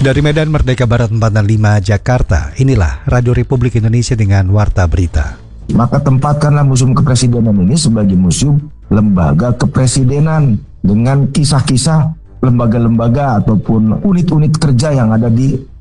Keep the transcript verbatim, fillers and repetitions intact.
Dari Medan Merdeka Barat empat enam lima Jakarta, inilah Radio Republik Indonesia dengan Warta Berita. Maka tempatkanlah Museum Kepresidenan ini sebagai museum lembaga kepresidenan dengan kisah-kisah lembaga-lembaga ataupun unit-unit kerja yang ada di